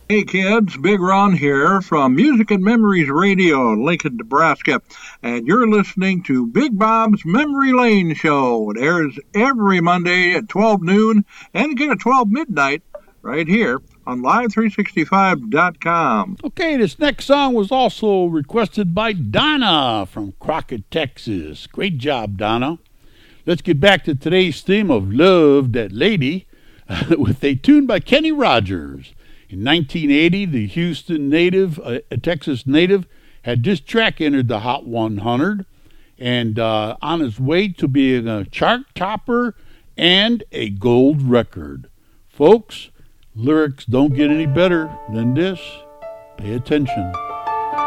Hey kids, Big Ron here from Music and Memories Radio in Lincoln, Nebraska, and you're listening to Big Bob's Memory Lane Show. It airs every Monday at 12 noon and again at 12 midnight right here on Live365.com. Okay, this next song was also requested by Donna from Crockett, Texas. Great job, Donna. Let's get back to today's theme of Love That Lady with a tune by Kenny Rogers. In 1980, the Houston native, a Texas native, had this track entered the Hot 100 and on his way to being a chart topper and a gold record. Folks, lyrics don't get any better than this. Pay attention.